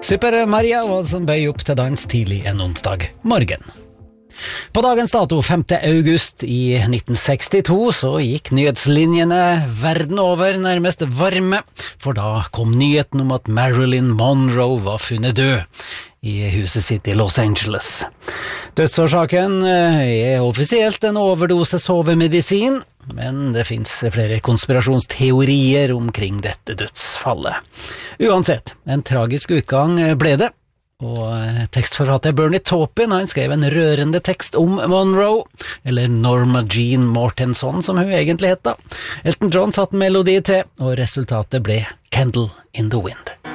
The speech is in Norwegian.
Super Maria was on vei opp til dans tidlig en onsdag morgen. På dagens dato, 5. august i 1962, så gikk nyhetslinjene verden over nærmest varme, for da kom nyheten om at Marilyn Monroe var funnet død i huset sitt i Los Angeles. Dødsårsaken er offisielt en overdose sovemedisin, men det finnes flere konspirasjonsteorier omkring dette dødsfallet. Uansett, en tragisk utgang ble det, og tekstforfatter Bernie Taupin, han skrev en rørende tekst om Monroe, eller Norma Jean Mortenson som hun egentlig het da. Elton John satte melodi til, og resultatet ble Candle in the Wind.